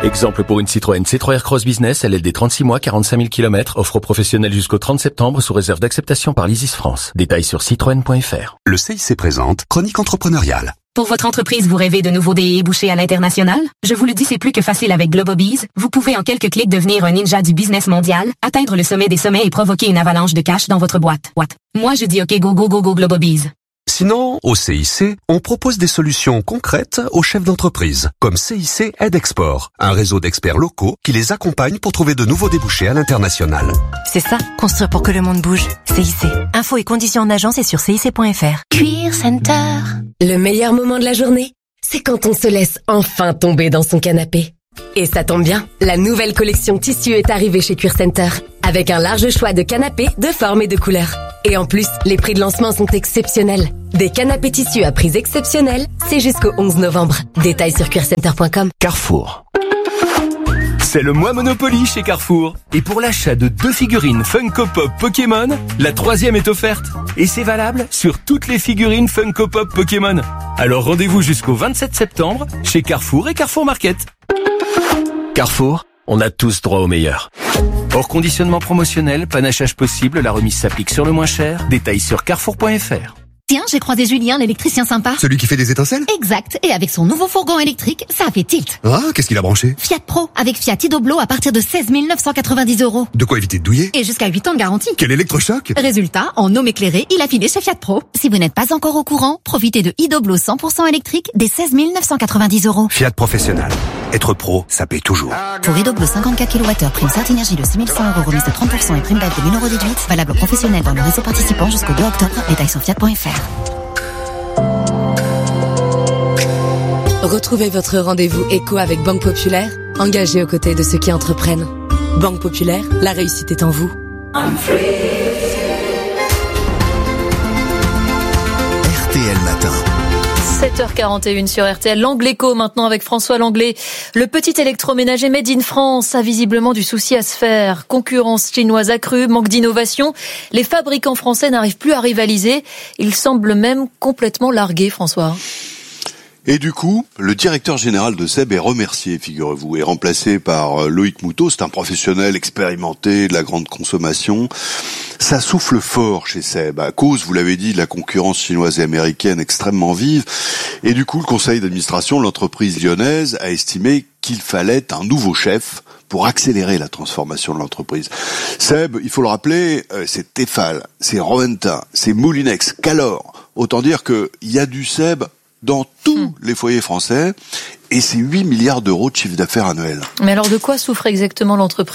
Exemple pour une Citroën C trois Aircross Business, L L D trente-six mois, quarante-cinq mille kilomètres, offre aux professionnels jusqu'au trente septembre sous réserve d'acceptation par l'Isis France. Détails sur citroën point f r. Le C I C présente Chronique entrepreneuriale. Pour votre entreprise, vous rêvez de nouveaux débouchés à l'international? Je vous le dis, c'est plus que facile avec Globobees. Vous pouvez en quelques clics devenir un ninja du business mondial, atteindre le sommet des sommets et provoquer une avalanche de cash dans votre boîte. What? Moi, je dis OK, go, go, go, go, Globobees. Sinon, au C I C, on propose des solutions concrètes aux chefs d'entreprise, comme C I C Aide Export, un réseau d'experts locaux qui les accompagne pour trouver de nouveaux débouchés à l'international. C'est ça, construire pour que le monde bouge. C I C. Infos et conditions en agence et sur C I C point f r. Cuir Center. Le meilleur moment de la journée, c'est quand on se laisse enfin tomber dans son canapé. Et ça tombe bien, la nouvelle collection tissu est arrivée chez Cuir Center, avec un large choix de canapés de formes et de couleurs. Et en plus, les prix de lancement sont exceptionnels. Des canapés tissus à prix exceptionnels, c'est jusqu'au onze novembre. Détails sur cuir center point com. Carrefour. C'est le mois Monopoly chez Carrefour. Et pour l'achat de deux figurines Funko Pop Pokémon, la troisième est offerte. Et c'est valable sur toutes les figurines Funko Pop Pokémon. Alors rendez-vous jusqu'au vingt-sept septembre chez Carrefour et Carrefour Market. Carrefour, on a tous droit au meilleur. Hors conditionnement promotionnel, panachage possible, la remise s'applique sur le moins cher. Détails sur carrefour point f r. Tiens, j'ai croisé Julien, l'électricien sympa. Celui qui fait des étincelles? Exact. Et avec son nouveau fourgon électrique, ça a fait tilt. Ah, qu'est-ce qu'il a branché? Fiat Pro, avec Fiat Idoblo à partir de seize mille neuf cent quatre-vingt-dix euros. De quoi éviter de douiller? Et jusqu'à huit ans de garantie. Quel électrochoc! Résultat, en homme éclairé, il a filé chez Fiat Pro. Si vous n'êtes pas encore au courant, profitez de Idoblo cent pour cent électrique des seize mille neuf cent quatre-vingt-dix euros. Fiat Professionnel. Être pro, ça paye toujours. Pour Idoblo cinquante-quatre kilowattheures, prime Certinergie de six mille cent euros, remise de trente pour cent et prime B E F de mille euros déduite. Valable professionnel dans le réseau participant jusqu'au deux octobre. Détails sur fiat point f r. Retrouvez votre rendez-vous éco avec Banque Populaire, engagée aux côtés de ceux qui entreprennent. Banque Populaire, la réussite est en vous. R T L Matin. sept heures quarante et une sur R T L. L'Angléco maintenant avec François Langlais. Le petit électroménager made in France a visiblement du souci à se faire. Concurrence chinoise accrue, manque d'innovation. Les fabricants français n'arrivent plus à rivaliser. Ils semblent même complètement largués, François. Et du coup, le directeur général de Seb est remercié, figurez-vous, et remplacé par Loïc Moutot. C'est un professionnel expérimenté de la grande consommation. Ça souffle fort chez Seb, à cause, vous l'avez dit, de la concurrence chinoise et américaine extrêmement vive. Et du coup, le conseil d'administration de l'entreprise lyonnaise a estimé qu'il fallait un nouveau chef pour accélérer la transformation de l'entreprise. Seb, il faut le rappeler, c'est Tefal, c'est Rowenta, c'est Moulinex, Calor. Autant dire qu'il y a du Seb dans tous mmh. les foyers français, et c'est huit milliards d'euros de chiffre d'affaires annuel. Mais alors de quoi souffre exactement l'entreprise ?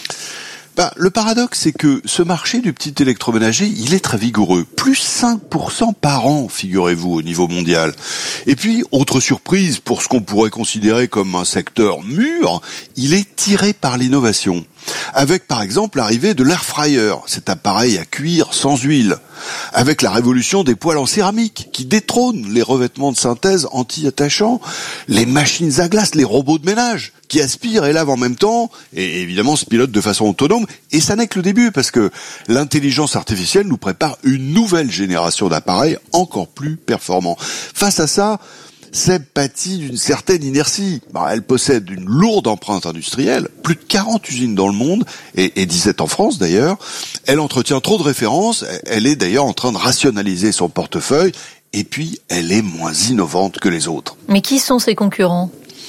Bah, le paradoxe, c'est que ce marché du petit électroménager, il est très vigoureux. Plus cinq pour cent par an, figurez-vous, au niveau mondial. Et puis, autre surprise, pour ce qu'on pourrait considérer comme un secteur mûr, il est tiré par l'innovation. Avec, par exemple, l'arrivée de l'air fryer, cet appareil à cuire sans huile. Avec la révolution des poêles en céramique, qui détrônent les revêtements de synthèse anti-attachants, les machines à glace, les robots de ménage, qui aspirent et lavent en même temps, et évidemment se pilotent de façon autonome. Et ça n'est que le début, parce que l'intelligence artificielle nous prépare une nouvelle génération d'appareils encore plus performants. Face à ça, Seb pâtit d'une certaine inertie. Bah, elle possède une lourde empreinte industrielle, plus de quarante usines dans le monde, et, et dix-sept en France d'ailleurs. Elle entretient trop de références, elle est d'ailleurs en train de rationaliser son portefeuille, et puis elle est moins innovante que les autres. Mais qui sont ses concurrents ?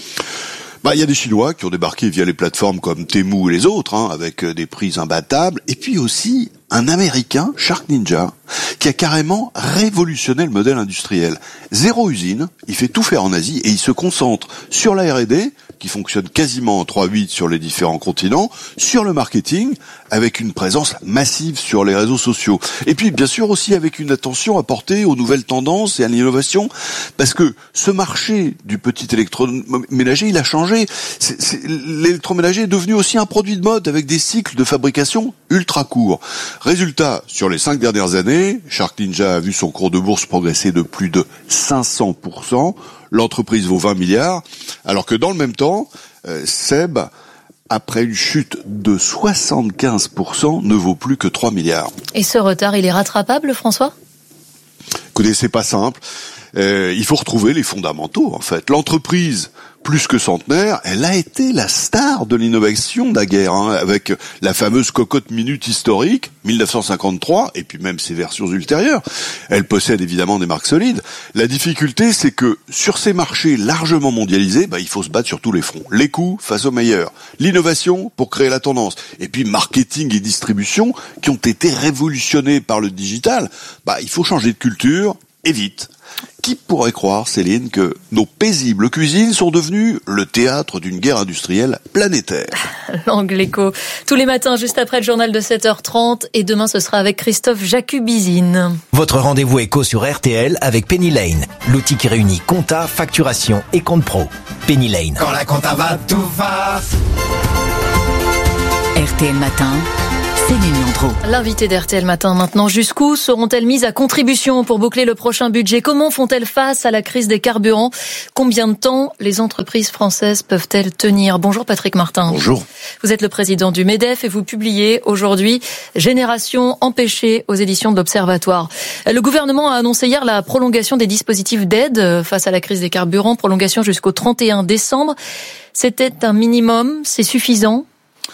Bah, il y a des Chinois qui ont débarqué via les plateformes comme Temu et les autres, hein, avec des prix imbattables, et puis aussi un Américain, Shark Ninja, qui a carrément révolutionné le modèle industriel. Zéro usine, il fait tout faire en Asie et il se concentre sur la R et D, qui fonctionne quasiment en trois huit sur les différents continents, sur le marketing, avec une présence massive sur les réseaux sociaux. Et puis, bien sûr, aussi avec une attention apportée aux nouvelles tendances et à l'innovation, parce que ce marché du petit électroménager, il a changé. C'est, c'est, l'électroménager est devenu aussi un produit de mode avec des cycles de fabrication ultra courts. Résultat, sur les cinq dernières années, Shark Ninja a vu son cours de bourse progresser de plus de cinq cents pour cent. L'entreprise vaut vingt milliards, alors que dans le même temps, euh, Seb, après une chute de soixante-quinze pour cent, ne vaut plus que trois milliards. Et ce retard, il est rattrapable, François ? Écoutez, c'est pas simple. Euh, il faut retrouver les fondamentaux, en fait. L'entreprise, plus que centenaire, elle a été la star de l'innovation naguère, hein, avec la fameuse cocotte minute historique, mille neuf cent cinquante-trois, et puis même ses versions ultérieures. Elle possède évidemment des marques solides. La difficulté, c'est que sur ces marchés largement mondialisés, bah, il faut se battre sur tous les fronts. Les coûts face aux meilleurs, l'innovation pour créer la tendance, et puis marketing et distribution qui ont été révolutionnés par le digital. Bah, il faut changer de culture, et vite. Qui pourrait croire, Céline, que nos paisibles cuisines sont devenues le théâtre d'une guerre industrielle planétaire? L'Angle Écho, tous les matins, juste après le journal de sept heures trente, et demain ce sera avec Christophe Jacubizine. Votre rendez-vous éco sur R T L avec Penny Lane, l'outil qui réunit compta, facturation et compte pro. Penny Lane. Quand la compta va, tout va. R T L Matin. Céline Landreau. L'invité d'R T L Matin maintenant. Jusqu'où seront-elles mises à contribution pour boucler le prochain budget? Comment font-elles face à la crise des carburants? Combien de temps les entreprises françaises peuvent-elles tenir? Bonjour Patrick Martin. Bonjour. Vous êtes le président du MEDEF et vous publiez aujourd'hui Génération empêchée aux éditions de l'Observatoire. Le gouvernement a annoncé hier la prolongation des dispositifs d'aide face à la crise des carburants, prolongation jusqu'au trente et un décembre. C'était un minimum, c'est suffisant?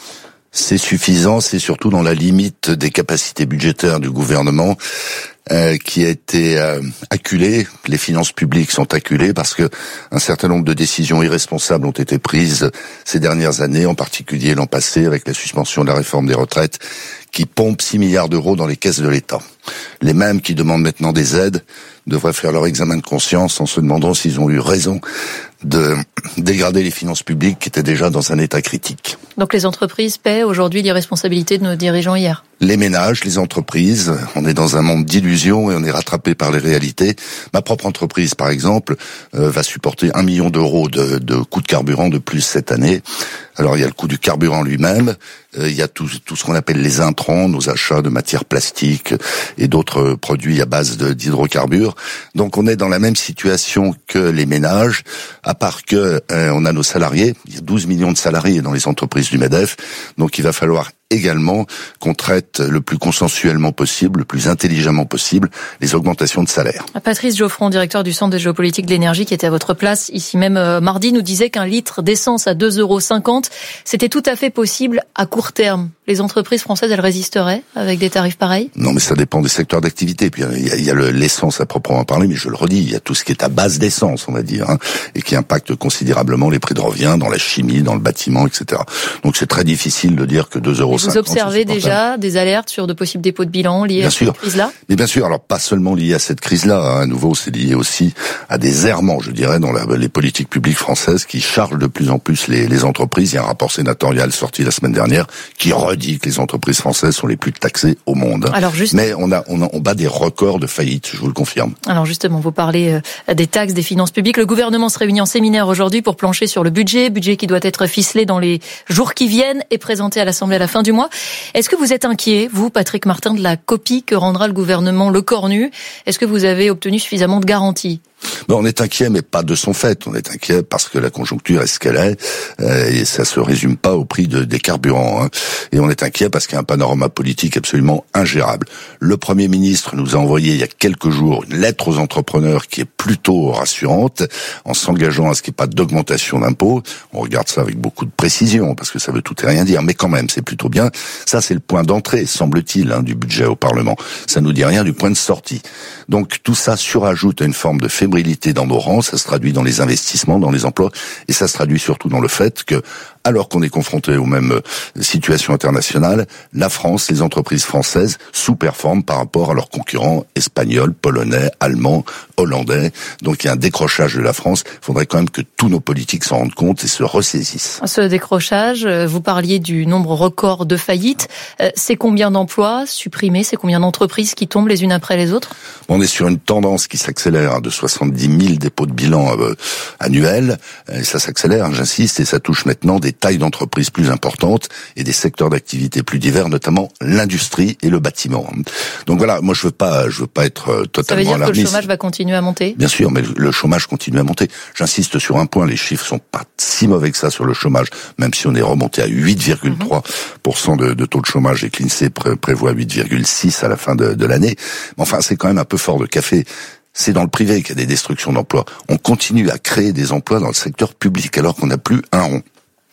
C'est suffisant, c'est surtout dans la limite des capacités budgétaires du gouvernement euh, qui a été euh, acculé. Les finances publiques sont acculées parce que un certain nombre de décisions irresponsables ont été prises ces dernières années, en particulier l'an passé avec la suspension de la réforme des retraites qui pompe six milliards d'euros dans les caisses de l'État. Les mêmes qui demandent maintenant des aides devraient faire leur examen de conscience en se demandant s'ils ont eu raison de dégrader les finances publiques qui étaient déjà dans un état critique. Donc les entreprises paient aujourd'hui l'irresponsabilité de nos dirigeants hier? Les ménages, les entreprises, on est dans un monde d'illusions et on est rattrapé par les réalités. Ma propre entreprise, par exemple, euh, va supporter un million d'euros de, de coûts de carburant de plus cette année. Alors il y a le coût du carburant lui-même, euh, il y a tout, tout ce qu'on appelle les intrants, nos achats de matières plastiques et d'autres produits à base de, d'hydrocarbures. Donc on est dans la même situation que les ménages, à part que euh, on a nos salariés. Il y a douze millions de salariés dans les entreprises du MEDEF, donc il va falloir également qu'on traite le plus consensuellement possible, le plus intelligemment possible, les augmentations de salaire. Patrice Geoffron, directeur du Centre de géopolitique de l'énergie, qui était à votre place ici même euh, mardi, nous disait qu'un litre d'essence à deux euros cinquante, c'était tout à fait possible à court terme. Les entreprises françaises, elles résisteraient avec des tarifs pareils? Non, mais ça dépend des secteurs d'activité. Puis il y a, il y a le, l'essence à proprement parler, mais je le redis, il y a tout ce qui est à base d'essence, on va dire, hein, et qui impacte considérablement les prix de revient dans la chimie, dans le bâtiment, et cetera. Donc c'est très difficile de dire que deux euros cinquante. Vous observez déjà des alertes sur de possibles dépôts de bilan liés bien à sûr. cette crise-là? Mais bien sûr, alors pas seulement lié à cette crise-là, hein, à nouveau c'est lié aussi à des errements, je dirais, dans la, les politiques publiques françaises qui chargent de plus en plus les, les entreprises. Il y a un rapport sénatorial sorti la semaine dernière qui redit que les entreprises françaises sont les plus taxées au monde. Alors juste... Mais on a, on a, on bat des records de faillite, je vous le confirme. Alors justement, vous parlez euh, des taxes, des finances publiques. Le gouvernement se réunit en séminaire aujourd'hui pour plancher sur le budget, budget qui doit être ficelé dans les jours qui viennent et présenté à l'Assemblée à la fin du mois. Est-ce que vous êtes inquiet, vous, Patrick Martin, de la copie que rendra le gouvernement le corps nu? Est-ce que vous avez obtenu suffisamment de garanties? Ben, on est inquiet, mais pas de son fait. On est inquiet parce que la conjoncture est ce qu'elle est, euh, et ça se résume pas au prix de, des carburants. Hein. Et on est inquiet parce qu'il y a un panorama politique absolument ingérable. Le Premier ministre nous a envoyé il y a quelques jours une lettre aux entrepreneurs qui est plutôt rassurante, en s'engageant à ce qu'il n'y ait pas d'augmentation d'impôts. On regarde ça avec beaucoup de précision parce que ça veut tout et rien dire, mais quand même, c'est plutôt bien. Ça, c'est le point d'entrée, semble-t-il, hein, du budget au Parlement. Ça nous dit rien du point de sortie. Donc tout ça surajoute à une forme de fébrilité dans nos rangs, ça se traduit dans les investissements, dans les emplois, et ça se traduit surtout dans le fait que, alors qu'on est confronté aux mêmes situations internationales, la France, les entreprises françaises sous-performent par rapport à leurs concurrents espagnols, polonais, allemands, hollandais. Donc il y a un décrochage de la France. Il faudrait quand même que tous nos politiques s'en rendent compte et se ressaisissent. Ce décrochage, vous parliez du nombre record de faillites. C'est combien d'emplois supprimés? C'est combien d'entreprises qui tombent les unes après les autres? On est sur une tendance qui s'accélère de soixante-dix mille dépôts de bilan euh, annuels. Et ça s'accélère, hein, j'insiste, et ça touche maintenant des tailles d'entreprises plus importantes et des secteurs d'activité plus divers, notamment l'industrie et le bâtiment. Donc voilà, moi je veux pas, je veux pas être euh, totalement alarmiste. Ça veut dire alarmiste. Que le chômage va continuer à monter? Bien sûr, mais le chômage continue à monter. J'insiste sur un point, les chiffres sont pas si mauvais que ça sur le chômage, même si on est remonté à huit virgule trois pour cent de, de taux de chômage et que l'INSEE pré- prévoit huit virgule six à la fin de, de l'année. Mais enfin, c'est quand même un peu fort de café. c'est dans le privé qu'il y a des destructions d'emplois. On continue à créer des emplois dans le secteur public alors qu'on n'a plus un rond.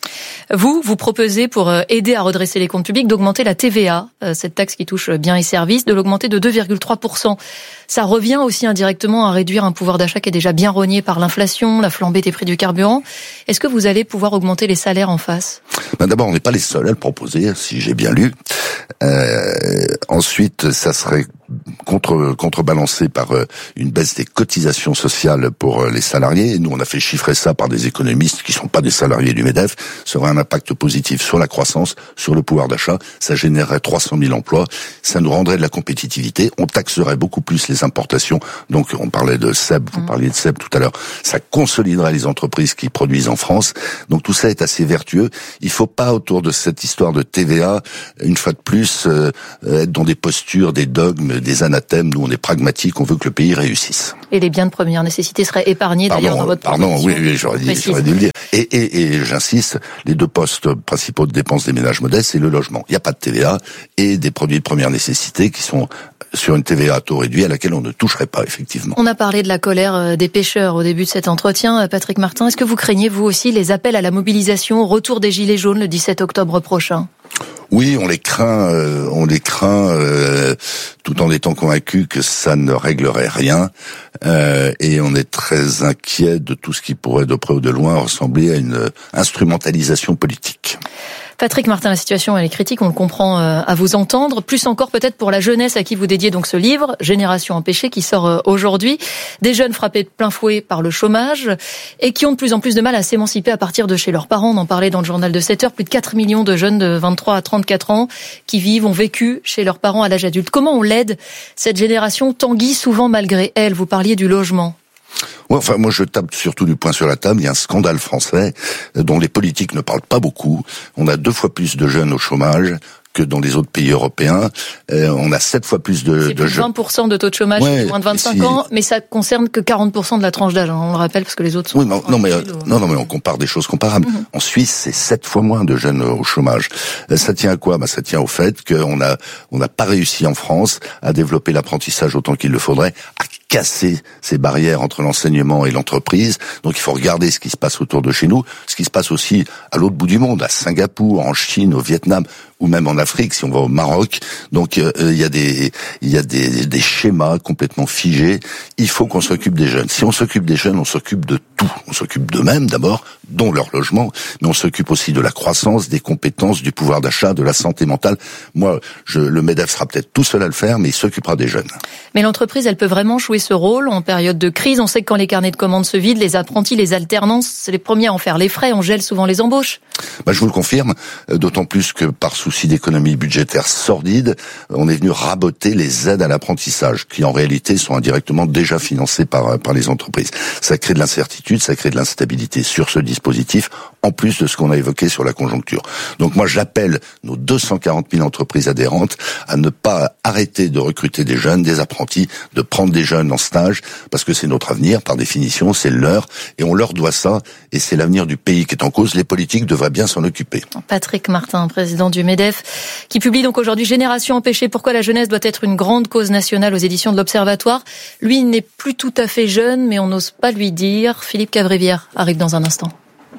Vous, vous proposez pour aider à redresser les comptes publics d'augmenter la T V A, cette taxe qui touche biens et services, de l'augmenter de deux virgule trois pour cent. Ça revient aussi indirectement à réduire un pouvoir d'achat qui est déjà bien rogné par l'inflation, la flambée des prix du carburant. Est-ce que vous allez pouvoir augmenter les salaires en face ? Ben d'abord, on n'est pas les seuls à le proposer, si j'ai bien lu. Euh, ensuite, ça serait contre contrebalancé par une baisse des cotisations sociales pour les salariés. Et nous, on a fait chiffrer ça par des économistes qui sont pas des salariés du MEDEF. Ça aurait un impact positif sur la croissance, sur le pouvoir d'achat. Ça générerait trois cent mille emplois. Ça nous rendrait de la compétitivité. On taxerait beaucoup plus les importations. Donc, on parlait de S E B, vous parliez de S E B tout à l'heure. Ça consoliderait les entreprises qui produisent en France. Donc, tout ça est assez vertueux. Il faut pas, autour de cette histoire de T V A, une fois de plus, euh, être dans des postures, des dogmes, des anathèmes. Nous, on est pragmatiques, on veut que le pays réussisse. Et les biens de première nécessité seraient épargnés d'ailleurs dans votre Pardon, proposition. oui, oui, j'aurais dit, j'aurais dû le dire. Et, et, et j'insiste, les deux postes principaux de dépenses des ménages modestes, c'est le logement. Il n'y a pas de T V A et des produits de première nécessité qui sont sur une T V A à taux réduit à laquelle on ne toucherait pas, effectivement. On a parlé de la colère des pêcheurs au début de cet entretien. Patrick Martin, est-ce que vous craignez, vous aussi, les appels à la mobilisation au retour des Gilets jaunes le dix-sept octobre prochain ? Oui, on les craint, euh, on les craint, euh, tout en étant convaincus que ça ne réglerait rien, euh, et on est très inquiet de tout ce qui pourrait, de près ou de loin, ressembler à une instrumentalisation politique. Patrick Martin, la situation elle est critique, on le comprend euh, à vous entendre. Plus encore peut-être pour la jeunesse à qui vous dédiez donc ce livre, Génération empêchée, qui sort euh, aujourd'hui. Des jeunes frappés de plein fouet par le chômage et qui ont de plus en plus de mal à s'émanciper à partir de chez leurs parents. On en parlait dans le journal de sept heures. Plus de quatre millions de jeunes de vingt-trois à trente-quatre ans qui vivent, ont vécu chez leurs parents à l'âge adulte. Comment on l'aide, cette génération tanguie souvent malgré elle? Vous parliez du logement. Ouais, enfin, moi, je tape surtout du poing sur la table. Il y a un scandale français dont les politiques ne parlent pas beaucoup. On a deux fois plus de jeunes au chômage que dans les autres pays européens. Euh, on a sept fois plus de, c'est de jeunes. vingt pour cent de taux de chômage, ouais, moins de vingt-cinq si... ans, mais ça concerne que quarante pour cent de la tranche d'âge. On le rappelle parce que les autres sont. Oui, non, non mais euh, non, non, mais on compare des choses comparables. Mm-hmm. En Suisse, c'est sept fois moins de jeunes au chômage. Euh, ça tient à quoi? Bah, ça tient au fait qu'on a, on n'a pas réussi en France à développer l'apprentissage autant qu'il le faudrait, à casser ces barrières entre l'enseignement et l'entreprise. Donc, il faut regarder ce qui se passe autour de chez nous, ce qui se passe aussi à l'autre bout du monde, à Singapour, en Chine, au Vietnam, ou même en Afrique, si on va au Maroc. Donc, il euh, y a des, il y a des, des schémas complètement figés. Il faut qu'on s'occupe des jeunes. Si on s'occupe des jeunes, on s'occupe de tout. On s'occupe d'eux-mêmes d'abord, dont leur logement, mais on s'occupe aussi de la croissance, des compétences, du pouvoir d'achat, de la santé mentale. Moi, je, le MEDEF sera peut-être tout seul à le faire, mais il s'occupera des jeunes. Mais l'entreprise, elle peut vraiment jouer ce rôle en période de crise. On sait que quand les carnets de commandes se vident, les apprentis, les alternances, c'est les premiers à en faire les frais. On gèle souvent les embauches. Bah, je vous le confirme, d'autant plus que par souci d'économie budgétaire sordide, on est venu raboter les aides à l'apprentissage, qui en réalité sont indirectement déjà financées par, par les entreprises. Ça crée de l'incertitude, ça crée de l'instabilité sur ce dispositif, en plus de ce qu'on a évoqué sur la conjoncture. Donc moi, j'appelle nos deux cent quarante mille entreprises adhérentes à ne pas arrêter de recruter des jeunes, des apprentis, de prendre des jeunes en stage, parce que c'est notre avenir, par définition, c'est leur, et on leur doit ça, et c'est l'avenir du pays qui est en cause. Les politiques devraient bien s'en occuper. Patrick Martin, président du MEDEF, qui publie donc aujourd'hui Génération empêchée, pourquoi la jeunesse doit être une grande cause nationale aux éditions de l'Observatoire. Lui, il n'est plus tout à fait jeune, mais on n'ose pas lui dire. Philippe Cavrivière arrive dans un instant.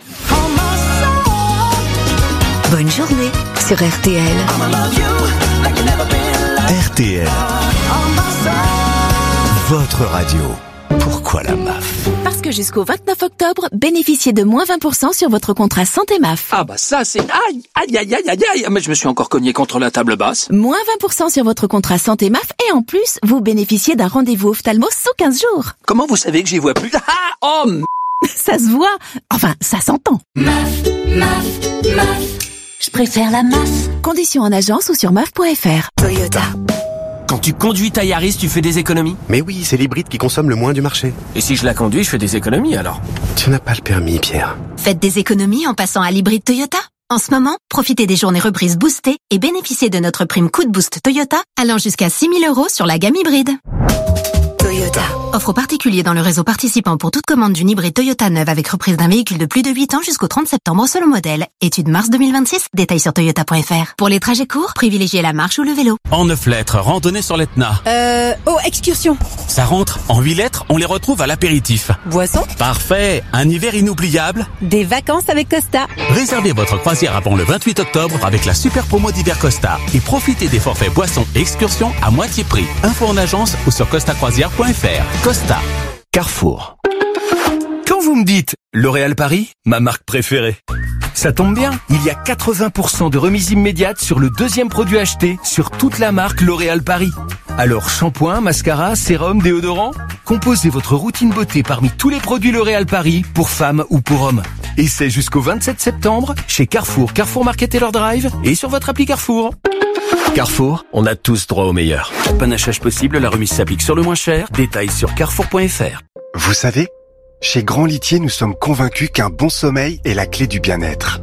Bonne journée sur R T L. R T L. Votre radio. Pourquoi la M A F? Parce que jusqu'au vingt-neuf octobre, bénéficiez de moins vingt pour cent sur votre contrat santé M A F. Ah bah ça c'est... Aïe, aïe, aïe, aïe, aïe, aïe, mais je me suis encore cogné contre la table basse. Moins vingt pour cent sur votre contrat santé M A F et en plus, vous bénéficiez d'un rendez-vous ophtalmo sous quinze jours. Comment vous savez que j'y vois plus? Ah, oh m... Ça se voit. Enfin, ça s'entend. M A F, M A F, M A F. Je préfère la M A F. Conditions en agence ou sur M A F point F R. Toyota. Quand tu conduis ta Yaris, tu fais des économies? Mais oui, c'est l'hybride qui consomme le moins du marché. Et si je la conduis, je fais des économies alors? Tu n'as pas le permis, Pierre. Faites des économies en passant à l'hybride Toyota. En ce moment, profitez des journées reprises boostées et bénéficiez de notre prime coup de boost Toyota allant jusqu'à six mille euros sur la gamme hybride. Toyota. Offre aux particuliers dans le réseau participant pour toute commande d'une hybride Toyota neuve avec reprise d'un véhicule de plus de huit ans jusqu'au trente septembre selon modèle. Étude mars deux mille vingt-six, détails sur toyota point f r. Pour les trajets courts, privilégiez la marche ou le vélo. En neuf lettres, randonnée sur l'Etna. Euh... Oh, excursion. Ça rentre. En huit lettres, on les retrouve à l'apéritif. Boisson. Parfait. Un hiver inoubliable. Des vacances avec Costa. Réservez votre croisière avant le vingt-huit octobre avec la super promo d'hiver Costa. Et profitez des forfaits boissons et excursions à moitié prix. Info en agence ou sur costa croisière point f r. Costa. Carrefour. Quand vous me dites L'Oréal Paris, ma marque préférée, ça tombe bien, il y a quatre-vingts pour cent de remise immédiate sur le deuxième produit acheté sur toute la marque L'Oréal Paris. Alors shampoing, mascara, sérum, déodorant, composez votre routine beauté parmi tous les produits L'Oréal Paris pour femmes ou pour hommes. Et c'est jusqu'au vingt-sept septembre chez Carrefour, Carrefour Market Taylor Drive et sur votre appli Carrefour. Carrefour, on a tous droit au meilleur. Panachage possible, la remise s'applique sur le moins cher. Détails sur carrefour point f r. Vous savez, chez Grand Litier, nous sommes convaincus qu'un bon sommeil est la clé du bien-être.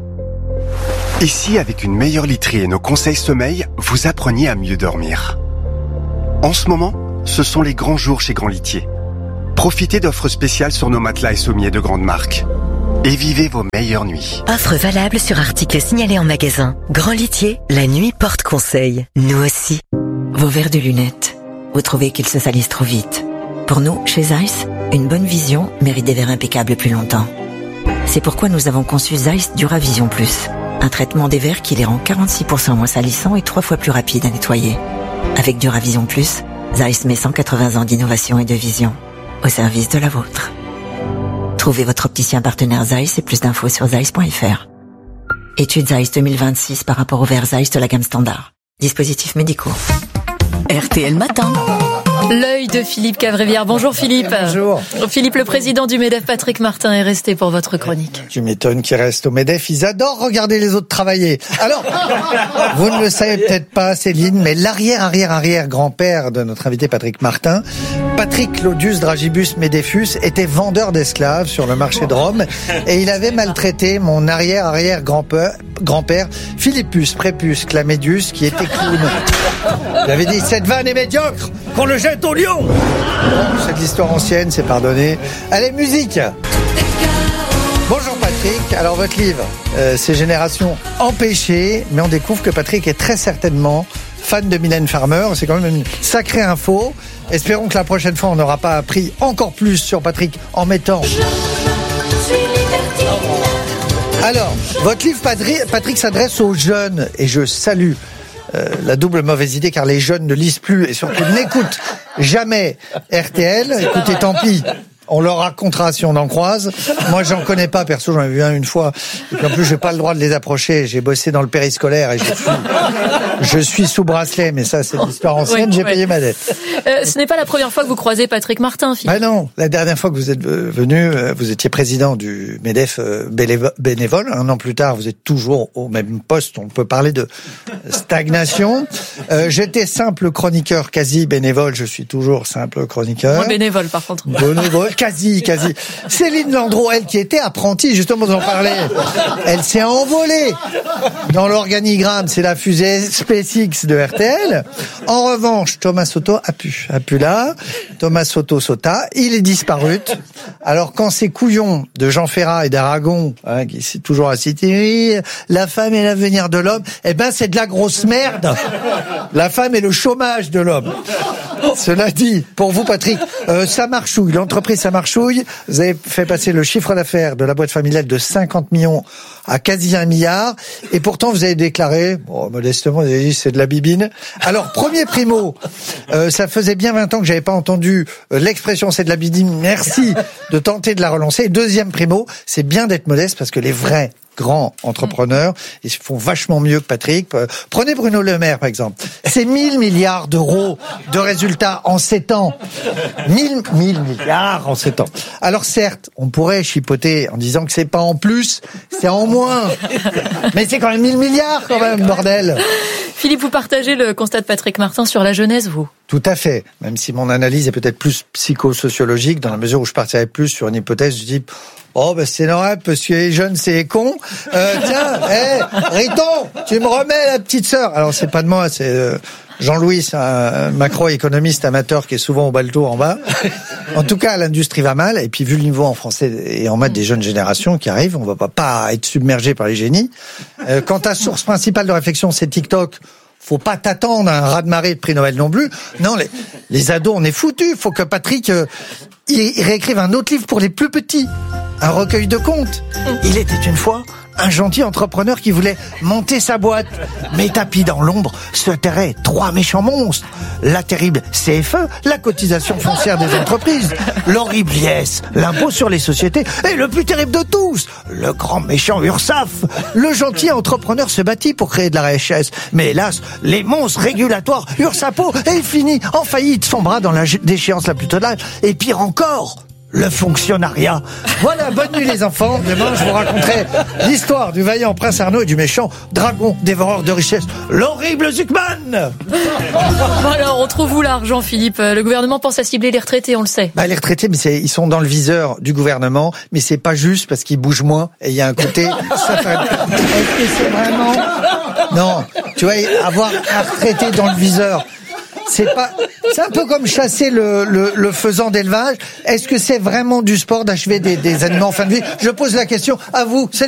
Et si, avec une meilleure literie et nos conseils sommeil, vous appreniez à mieux dormir? En ce moment, ce sont les grands jours chez Grand Litier. Profitez d'offres spéciales sur nos matelas et sommiers de grandes marques. Et vivez vos meilleures nuits. Offre valable sur articles signalés en magasin. Grand Litier, la nuit porte conseil. Nous aussi. Vos verres de lunettes. Vous trouvez qu'ils se salissent trop vite. Pour nous, chez Zeiss, une bonne vision mérite des verres impeccables plus longtemps. C'est pourquoi nous avons conçu Zeiss Duravision Plus. Un traitement des verres qui les rend quarante-six pour cent moins salissants et trois fois plus rapides à nettoyer. Avec Duravision Plus, Zeiss met cent quatre-vingts ans d'innovation et de vision au service de la vôtre. Trouvez votre opticien partenaire Zeiss et plus d'infos sur zeiss point f r. Étude Zeiss deux mille vingt-six par rapport au verre Zeiss de la gamme standard. Dispositifs médicaux. R T L Matin. L'œil de Philippe Cavrivière. Bonjour Philippe. Bonjour. Philippe, le président du MEDEF, Patrick Martin, est resté pour votre chronique. Tu m'étonnes qu'il reste au MEDEF. Ils adorent regarder les autres travailler. Alors, vous ne le savez peut-être pas, Céline, mais l'arrière-arrière-arrière-grand-père de notre invité Patrick Martin, Patrick Claudius Dragibus Medefus, était vendeur d'esclaves sur le marché de Rome et il avait maltraité mon arrière-arrière-grand-père, grand-père, Philippus Prépuce Clamédius, qui était clown. Il avait dit, cette vanne est médiocre, qu'on le jette au lion. Bon, c'est de l'histoire ancienne, c'est pardonné. Allez, musique. Bonjour Patrick, alors votre livre, euh, c'est Génération Empêchée, mais on découvre que Patrick est très certainement fan de Mylène Farmer, c'est quand même une sacrée info. Espérons que la prochaine fois on n'aura pas appris encore plus sur Patrick en mettant... Alors, votre livre Patrick, Patrick s'adresse aux jeunes, et je salue Euh, la double mauvaise idée, car les jeunes ne lisent plus et surtout n'écoutent jamais R T L. Écoutez, tant pis. On leur racontera si on en croise. Moi, j'en connais pas, perso, j'en ai vu un une fois. Et puis en plus, j'ai pas le droit de les approcher. J'ai bossé dans le périscolaire et je suis, je suis sous bracelet, mais ça, c'est l'histoire ancienne. Oui, j'ai oui. payé ma dette. Euh, ce n'est pas la première fois que vous croisez Patrick Martin, Philippe. Bah non. La dernière fois que vous êtes venu, vous étiez président du MEDEF bénévole. Un an plus tard, vous êtes toujours au même poste. On peut parler de stagnation. Euh, j'étais simple chroniqueur quasi bénévole. Je suis toujours simple chroniqueur. Moi, bénévole, par contre. Bénévole. Quasi, quasi. Céline Landreau, elle qui était apprentie, justement, vous en parlez, elle s'est envolée dans l'organigramme, c'est la fusée SpaceX de R T L. En revanche, Thomas Soto a pu, a pu là. Thomas Soto sauta, il est disparu. Alors quand ces couillons de Jean Ferrat et d'Aragon, hein, qui c'est toujours à citer, la femme est l'avenir de l'homme, eh ben c'est de la grosse merde. La femme est le chômage de l'homme. Cela dit, pour vous Patrick, euh, ça marchouille, l'entreprise ça marchouille, vous avez fait passer le chiffre d'affaires de la boîte familiale de cinquante millions à quasi un milliard, et pourtant vous avez déclaré, bon, modestement, vous avez dit c'est de la bibine. Alors, premier primo, euh, ça faisait bien vingt ans que j'avais pas entendu euh, l'expression c'est de la bibine, merci de tenter de la relancer. Et deuxième primo, c'est bien d'être modeste parce que les vrais grands entrepreneurs, ils font vachement mieux que Patrick. Prenez Bruno Le Maire, par exemple. C'est mille milliards d'euros de résultats en sept ans. mille milliards en sept ans. Alors certes, on pourrait chipoter en disant que c'est pas en plus, c'est en moins. Mais c'est quand même mille milliards quand même, bordel. Philippe, vous partagez le constat de Patrick Martin sur la jeunesse, vous? Tout à fait. Même si mon analyse est peut-être plus psychosociologique, dans la mesure où je partirais plus sur une hypothèse du type oh, ben c'est normal, parce que les jeunes, c'est les cons. Euh, tiens, hé, hey, Riton, tu me remets la petite sœur. Alors, c'est pas de moi, c'est euh, Jean-Louis, c'est un macroéconomiste amateur qui est souvent au balto en bas. En tout cas, l'industrie va mal. Et puis, vu le niveau en français et en maths des jeunes générations qui arrivent, on va pas, pas être submergé par les génies. Euh, quand ta source principale de réflexion, c'est TikTok, faut pas t'attendre à un raz-de-marée de prix Nobel non plus. Non, les, les ados, on est foutus. Faut que Patrick, euh, il, il réécrive un autre livre pour les plus petits. Un recueil de contes. Il était une fois un gentil entrepreneur qui voulait monter sa boîte. Mais tapis dans l'ombre se terraient trois méchants monstres. La terrible C F E, la cotisation foncière des entreprises, l'horrible I S, l'impôt sur les sociétés, et le plus terrible de tous, le grand méchant URSSAF. Le gentil entrepreneur se battit pour créer de la richesse. Mais hélas, les monstres régulatoires URSSAPO, et il finit en faillite, son bras dans la déchéance la plus totale. Et pire encore, le fonctionnariat. Voilà, bonne nuit les enfants. Demain, je vous raconterai l'histoire du vaillant prince Arnaud et du méchant dragon dévoreur de richesses, l'horrible Zuckman. Bon alors, on trouve où l'argent, Philippe? Le gouvernement pense à cibler les retraités, on le sait. Bah, les retraités, mais c'est, ils sont dans le viseur du gouvernement, mais c'est pas juste parce qu'ils bougent moins et il y a un côté... ça fait... Est-ce que c'est vraiment... Non, tu vois, avoir un retraité dans le viseur... C'est pas, c'est un peu comme chasser le, le, le faisan d'élevage. Est-ce que c'est vraiment du sport d'achever des, des animaux en fin de vie? Je pose la question à vous. C'est